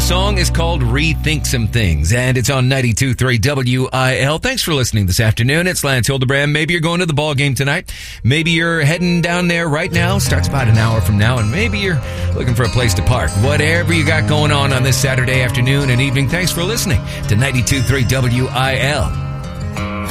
song is called Rethink Some Things, and it's on 92.3 WIL. Thanks for listening this afternoon. It's Lance Hildebrand. Maybe you're going to the ball game tonight. Maybe you're heading down there right now. Starts about an hour from now, and maybe you're looking for a place to park. Whatever you got going on this Saturday afternoon and evening, thanks for listening to 92.3 WIL.